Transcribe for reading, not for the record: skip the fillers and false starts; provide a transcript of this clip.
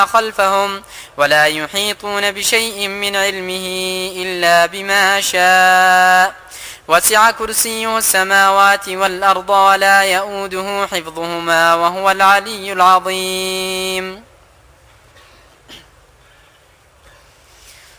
خلفهم ولا يحيطون بشيء من علمه إلا بما شاء. وسع كرسيه السماوات والأرض ولا يؤوده حفظهما وهو العلي العظيم.